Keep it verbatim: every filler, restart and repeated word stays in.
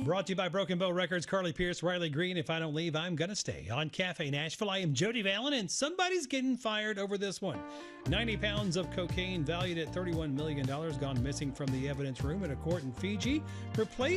Brought to you by Broken Bow Records, Carly Pierce, Riley Green. If I don't leave, I'm going to stay. On Cafe Nashville, I am Jody Vallon, and somebody's getting fired over this one. ninety pounds of cocaine valued at thirty-one million dollars gone missing from the evidence room at a court in Fiji. Replaced